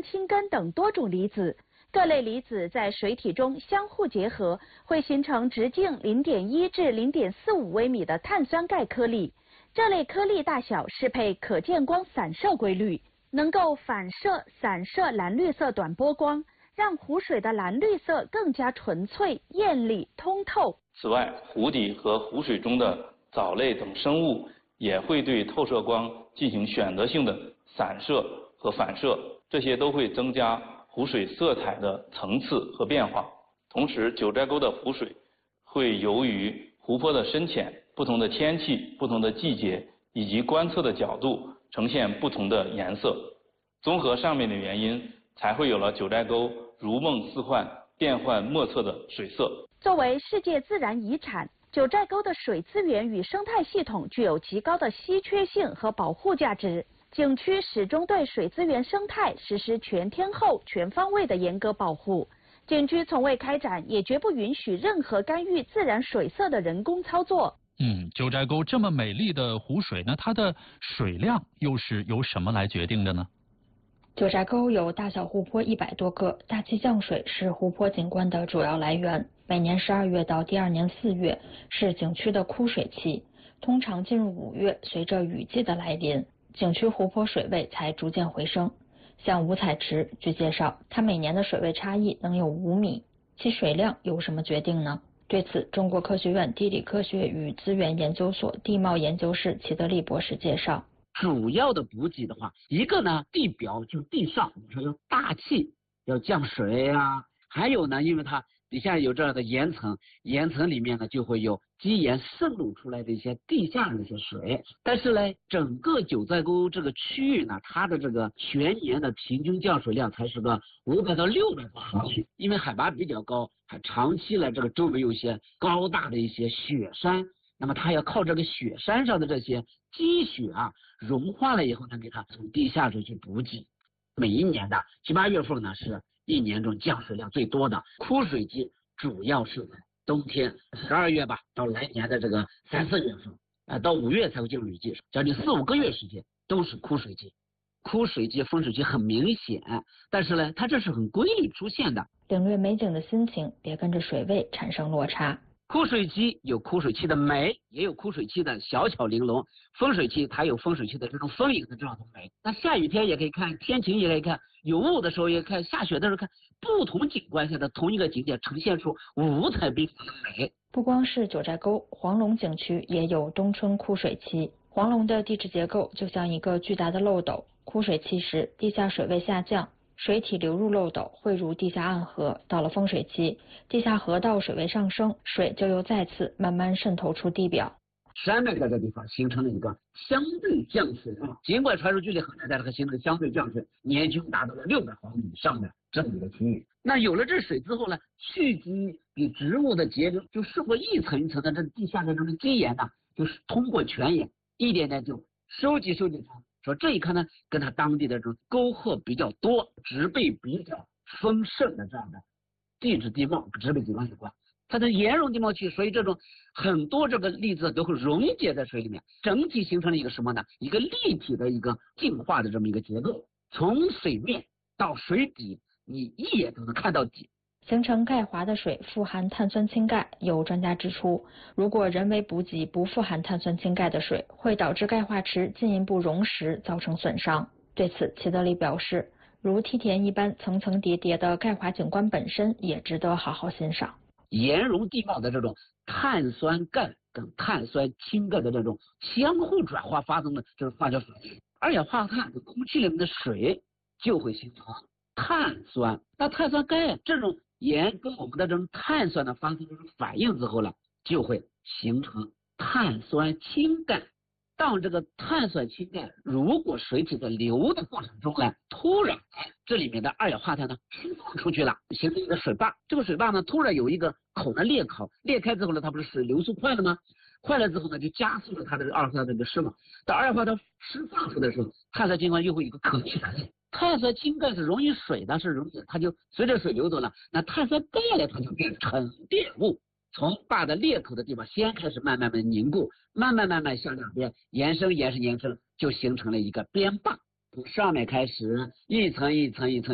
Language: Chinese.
氢苷等多种离子。各类离子在水体中相互结合，会形成直径0.1至0.45微米的碳酸钙颗粒。这类颗粒大小适配可见光散射规律，能够反射、散射蓝绿色短波光，让湖水的蓝绿色更加纯粹、艳丽、通透。 此外，湖底和湖水中的藻类等生物也会对透射光进行选择性的散射和反射，这些都会增加湖水色彩的层次和变化。同时，九寨沟的湖水会由于湖泊的深浅、不同的天气、不同的季节以及观测的角度，呈现不同的颜色。综合上面的原因，才会有了九寨沟如梦似幻、变幻莫测的水色。 作为世界自然遗产，九寨沟的水资源与生态系统具有极高的稀缺性和保护价值。景区始终对水资源生态实施全天候、全方位的严格保护。景区从未开展，也绝不允许任何干预自然水色的人工操作。 九寨沟这么美丽的湖水，那它的水量又是由什么来决定的呢？ 九寨沟有大小湖泊100多个，大气降水是湖泊景观的主要来源。每年12月到第2年4月是景区的枯水期，通常进入5月，随着雨季的来临，景区湖泊水位才逐渐回升。像五彩池，据介绍，它每年的水位差异能有5米，其水量由什么决定呢？对此，中国科学院地理科学与资源研究所地貌研究室齐德利博士介绍。 主要的补给的话，一个呢，地表就地上，你说要大气要降水啊，还有呢，因为它底下有这样的岩层，岩层里面呢就会有基岩渗露出来的一些地下的一些水。但是呢，整个九寨沟这个区域呢，它的这个全年的平均降水量才是个500到600多毫米，因为海拔比较高，还长期呢这个周围有一些高大的一些雪山。那么它要靠这个雪山上的这些积雪啊，融化了以后呢，给它从地下水去补给。每一年的7、8月份呢，是一年中降水量最多的枯水季，主要是在冬天12月吧，到来年的这个3、4月份，到5月才会进入雨季，将近4、5个月时间都是枯水季。枯水季、丰水期很明显，但是呢，它这是很规律出现的。 领略美景的心情，别跟着水位产生落差。 枯水期有枯水期的美，也有枯水期的小巧玲珑。丰水期它有丰水期的这种丰盈的这样的美。那下雨天也可以看，天晴也可以看，有雾的时候也看，下雪的时候看，不同景观下的同一个景点呈现出五彩缤纷的美。 不光是九寨沟，黄龙景区也有冬春枯水期。黄龙的地质结构就像一个巨大的漏斗，枯水期时地下水位下降，水体流入漏斗，汇入地下暗河。到了丰水期，地下河道水位上升，水就又再次慢慢渗透出地表。 山脉在这地方形成了一个相对降水啊，尽管传输距离很远，但是它形成相对降水，年均达到了600毫米以上的这么一个区域。那有了这水之后呢，蓄积比植物的结构就试过一层一层的这地下的这种基岩呢，就是通过泉眼一点点就收集出。说这一看呢，跟它当地的这种沟壑比较多、植被比较丰盛的这样的地质地貌、植被景观有关。它的岩溶地貌区，所以这种很多这个粒子都会溶解在水里面，整体形成了一个什么呢？一个立体的一个净化的这么一个结构，从水面到水底，你一眼都能看到底。 形成钙华的水富含碳酸氢钙，有专家指出，如果人为补给不富含碳酸氢钙的水，会导致钙化池进一步溶蚀，造成损伤。对此，齐德利表示，如梯田一般层层叠叠的钙华景观本身也值得好好欣赏。 岩溶地貌的这种碳酸钙跟碳酸氢钙的这种相互转化发生的这种化学反应，二氧化碳跟空气里面的水就会形成碳酸。那碳酸钙这种盐跟我们的这种碳酸呢发生这种反应之后呢，就会形成碳酸氢钙。当这个碳酸氢钙如果水体在流的过程中呢，突然这里面的二氧化碳呢释放出去了，形成一个水坝。这个水坝呢突然有一个口呢裂开，裂开之后呢，它不是水流速快了吗？快了之后呢，就加速了它的二氧化碳的释放。当二氧化碳释放出的时候，碳酸氢钙又会有一个可逆反应。碳酸氢钙是溶于水的，是溶解，它就随着水流走了。那碳酸钙呢，它就变沉淀物。从坝的裂口的地方先开始慢慢凝固，慢慢向两边延伸，就形成了一个边坝。从上面开始一层一层